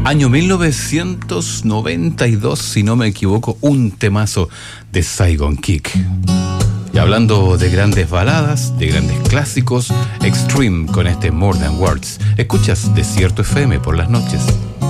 Año 1992, si no me equivoco, un temazo de Saigon Kick. Y hablando de grandes baladas, de grandes clásicos, Extreme con este More Than Words. Escuchas Desierto FM por las noches.